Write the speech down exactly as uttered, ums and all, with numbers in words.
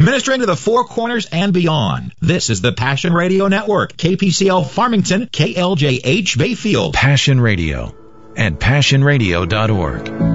ministering to the Four Corners and beyond. This is the Passion Radio Network, K P C L Farmington, K L J H Bayfield. Passion Radio and passion radio dot org.